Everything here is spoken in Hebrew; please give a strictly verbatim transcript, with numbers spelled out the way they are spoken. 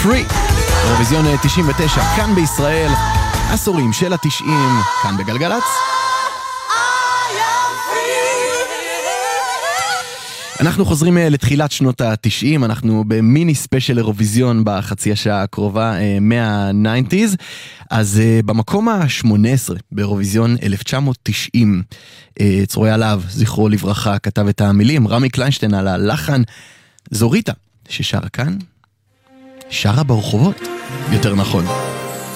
Free. אירוויזיון תשעים ותשע, כאן בישראל, עשורים של התשעים, כאן בגלגלץ. אנחנו חוזרים לתחילת שנות ה-תשעים, אנחנו במיני ספיישל אירוויזיון בחצי השעה הקרובה מה-תשעים. אז במקום ה-שמונה עשרה באירוויזיון אלף תשע מאות תשעים, צרויה להב, זכרו לברכה, כתב את המילים, רמי קליינשטיין על הלחן, זו ריטה, ששרה כאן, שרה ברחובות, יותר נכון.